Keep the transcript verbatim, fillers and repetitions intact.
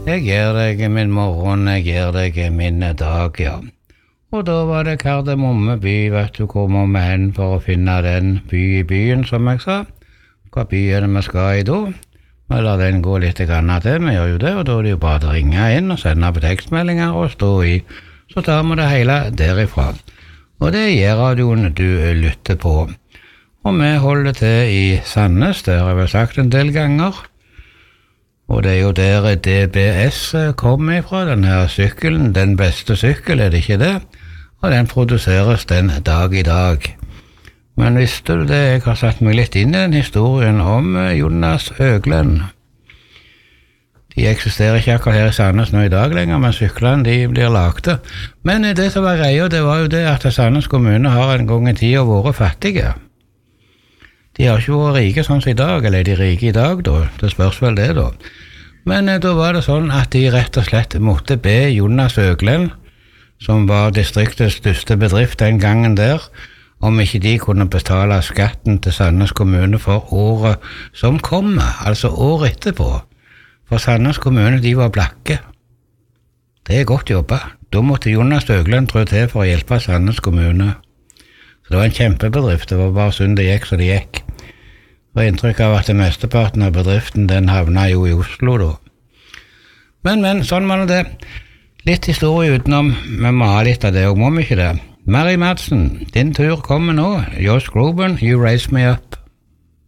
Jeg gir deg min morgen, jeg gir deg min dag, ja. Og da var det Kardemomme by, vet du hvor må vi hen for å finne den by i byen, som jeg sa. Hva byen vi skal i da? Vi lar den gå litt grann til, vi gjør jo det, og da er det jo bare å ringe inn og sende på tekstmeldinger og stå i. Så tar vi det hele derifra. Og det er radioen du lytter på. Og vi holder til i Sandnes, det har jeg vel sagt en del ganger. Og det er jo der D B S kommer ifra, den her sykkelen, den beste sykkel, er det ikke det? Og den produseres den dag i dag. Men visste du det, jeg har satt meg litt inn i den historien om Jonas Høglen. De eksisterer ikke akkurat her i Sandnes nå i dag lenger, men syklene de blir lagte. Men det som var greia, det var jo det at Sandnes kommune har en gang i tida vært fattige. De har ikke vært rike sånn som i dag, eller er de rike i dag da? Det spørs vel det da. Men eh, da var det sånn at de rett og slett måtte be Jonas Høglen, som var distriktets største bedrift den gangen der, om ikke de kunne betale skatten til Sandnes kommune for året som kommer, altså året etterpå. For Sandnes kommune, de var blakke. Det er godt jobba. Da måtte Jonas Høglen trå til for å hjelpe Sandnes kommune. Så det var en kjempebedrift, det var bare synd det gikk så det gikk. Det var inntrykk av at det mesteparten av bedriften, den havna jo i Oslo da. Men, men, sånn var det. Litt historie utenom, vi må ha litt av det, og må vi ikke det. Mary Madsen, din tur kommer nå. Josh Groban, You Raise Me Up.